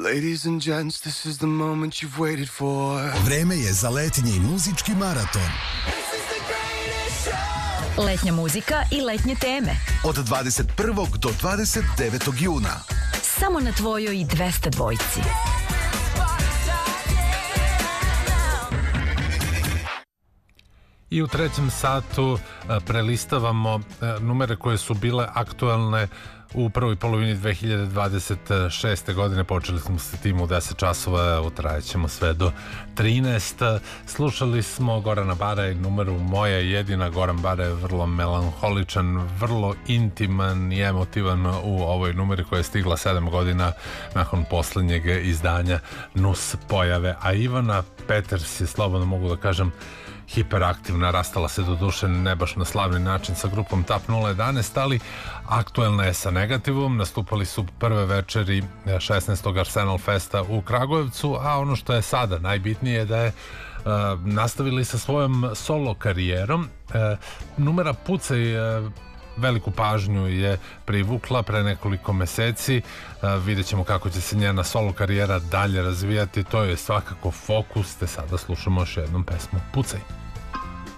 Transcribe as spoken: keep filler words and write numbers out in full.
Ladies and gents, this is the moment you've waited for. Vreme je za letnji muzički maraton. Letnja muzika i letnje teme. Od dvadeset prvog do dvadeset devetog juna. Samo na tvojoj dvesta dvojci. I u trećem satu prelistavamo numere koje su bile aktualne u prvoj polovini dve hiljade dvadeset šeste. godine. Počeli smo sa tim u deset časova, utrajećemo sve do trinaest. Slušali smo Gorana Bara i numeru Moja jedina. Goran Bara je vrlo melanholičan, vrlo intiman i emotivan u ovoj numeri koja je stigla sedam godina nakon poslednjeg izdanja Nus pojave. A Ivana Peters je, slobodno mogu da kažem, hiperaktivna, rastala se do duše ne baš na slavni način sa grupom Tap nula jedanaest, ali aktuelna je sa negativom. Nastupali su prve večeri šesnaestog Arsenal Festa u Kragujevcu, a ono što je sada najbitnije je da je uh, nastavili sa svojom solo karijerom. Uh, numera Pucaj uh, veliku pažnju je privukla pre nekoliko meseci. Uh, vidjet ćemo kako će se njena solo karijera dalje razvijati. To je svakako fokus, te sada slušamo još jednom pesmu Pucaj.